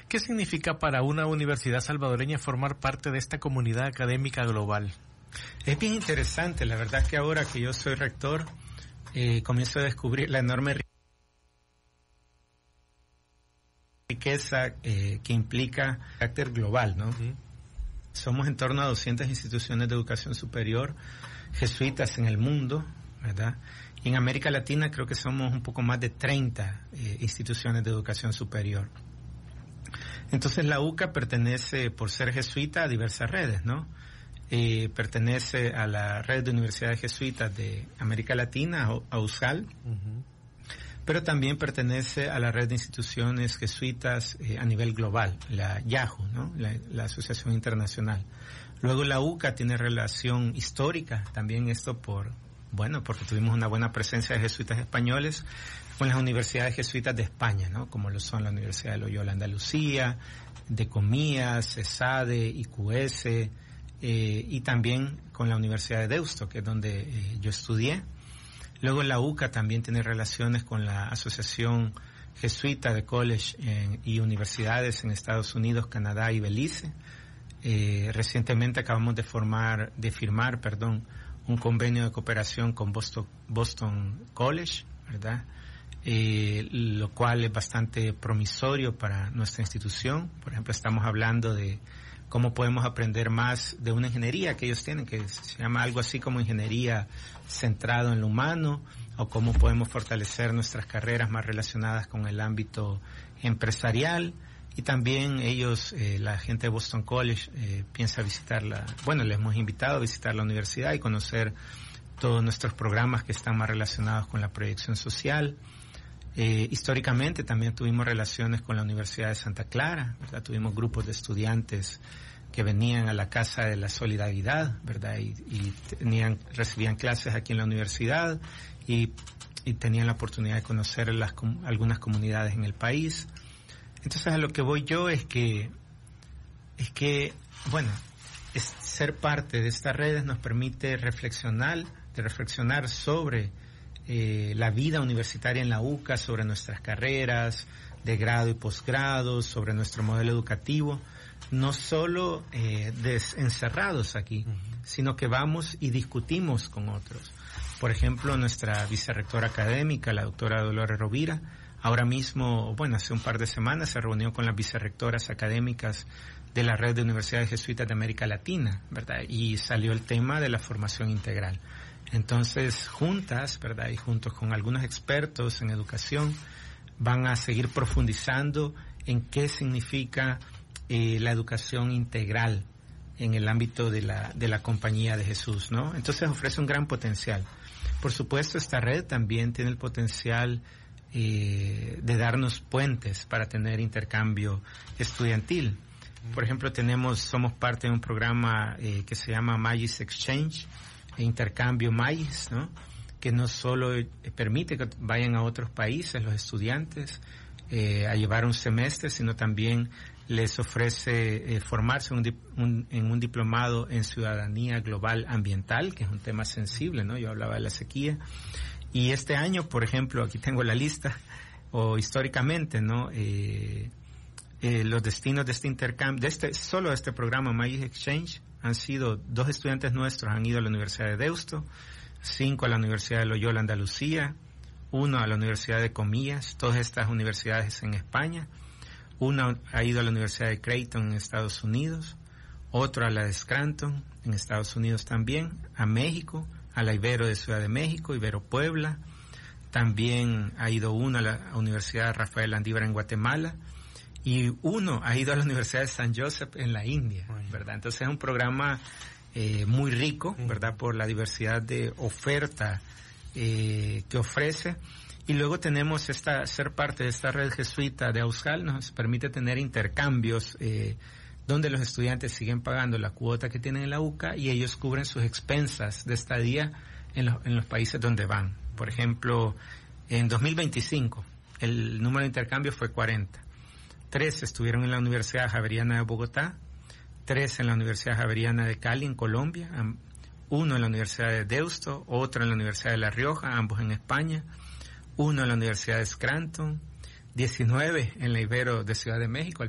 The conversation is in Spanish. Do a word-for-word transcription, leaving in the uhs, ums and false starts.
¿Qué significa para una universidad salvadoreña formar parte de esta comunidad académica global? Es bien interesante, la verdad que ahora que yo soy rector, eh, comienzo a descubrir la enorme riqueza eh, que implica carácter global, ¿no? Uh-huh. Somos en torno a doscientas instituciones de educación superior jesuitas en el mundo, ¿verdad? Y en América Latina creo que somos un poco más de treinta eh, instituciones de educación superior. Entonces la U C A pertenece, por ser jesuita, a diversas redes, ¿no? Eh, pertenece a la red de universidades jesuitas de América Latina, a U S A L, uh-huh. Pero también pertenece a la red de instituciones jesuitas eh, a nivel global, la YAJU, ¿no? La, la Asociación Internacional. Luego la U C A tiene relación histórica, también esto por, bueno, porque tuvimos una buena presencia de jesuitas españoles con las universidades jesuitas de España, ¿no? Como lo son la Universidad de Loyola Andalucía, de Comías, ESADE, I Q S, eh, y también con la Universidad de Deusto, que es donde eh, yo estudié. Luego la U C A también tiene relaciones con la Asociación Jesuita de College en, y Universidades en Estados Unidos, Canadá y Belice. Eh, recientemente acabamos de formar, de firmar, perdón, un convenio de cooperación con Boston, Boston College, ¿verdad? Eh, lo cual es bastante promisorio para nuestra institución. Por ejemplo, estamos hablando de cómo podemos aprender más de una ingeniería que ellos tienen, que se llama algo así como ingeniería centrado en lo humano, o cómo podemos fortalecer nuestras carreras más relacionadas con el ámbito empresarial. Y también ellos, eh, la gente de Boston College, eh, piensa visitarla, bueno, les hemos invitado a visitar la universidad y conocer todos nuestros programas que están más relacionados con la proyección social. Eh, históricamente también tuvimos relaciones con la Universidad de Santa Clara, ¿verdad? Tuvimos grupos de estudiantes que venían a la Casa de la Solidaridad, ¿verdad? Y, y tenían, recibían clases aquí en la universidad y, y tenían la oportunidad de conocer las, algunas comunidades en el país. Entonces a lo que voy yo es que, es que, bueno, es ser parte de estas redes nos permite reflexionar, de reflexionar sobre Eh, la vida universitaria en la U C A, sobre nuestras carreras de grado y posgrado, sobre nuestro modelo educativo, no solo eh, desencerrados aquí, uh-huh. sino que vamos y discutimos con otros. Por ejemplo, nuestra vicerrectora académica, la doctora Dolores Rovira, ahora mismo, bueno, hace un par de semanas se reunió con las vicerrectoras académicas de la red de universidades jesuitas de América Latina, ¿verdad? Y salió el tema de la formación integral. Entonces, juntas, ¿verdad? Y juntos con algunos expertos en educación, van a seguir profundizando en qué significa eh, la educación integral en el ámbito de la, de la Compañía de Jesús, ¿no? Entonces ofrece un gran potencial. Por supuesto, esta red también tiene el potencial eh, de darnos puentes para tener intercambio estudiantil. Por ejemplo, tenemos, somos parte de un programa eh, que se llama Magis Exchange, intercambio Magis, ¿no? Que no solo eh, permite que vayan a otros países los estudiantes eh, a llevar un semestre, sino también les ofrece eh, formarse un, un, en un diplomado en ciudadanía global ambiental, que es un tema sensible, ¿no? Yo hablaba de la sequía. Y este año, por ejemplo, aquí tengo la lista, o históricamente, ¿no? Eh, eh, los destinos de este intercambio, de este, solo de este programa Magis Exchange, han sido dos estudiantes nuestros han ido a la Universidad de Deusto, cinco a la Universidad de Loyola Andalucía, uno a la Universidad de Comillas, todas estas universidades en España, uno ha ido a la Universidad de Creighton en Estados Unidos, otro a la de Scranton en Estados Unidos también, a México, a la Ibero de Ciudad de México, Ibero Puebla, también ha ido uno a la Universidad Rafael Landívar en Guatemala, y uno ha ido a la Universidad de San Joseph en la India, ¿verdad? Entonces es un programa eh, muy rico, ¿verdad? Por la diversidad de oferta eh, que ofrece. Y luego tenemos esta, ser parte de esta red jesuita de A U S C A L nos permite tener intercambios eh, donde los estudiantes siguen pagando la cuota que tienen en la U C A y ellos cubren sus expensas de estadía en los, en los países donde van. Por ejemplo, en dos mil veinticinco el número de intercambios fue cuarenta. Tres estuvieron en la Universidad Javeriana de Bogotá, tres en la Universidad Javeriana de Cali, en Colombia, uno en la Universidad de Deusto, otro en la Universidad de La Rioja, ambos en España, uno en la Universidad de Scranton, diecinueve en la Ibero de Ciudad de México,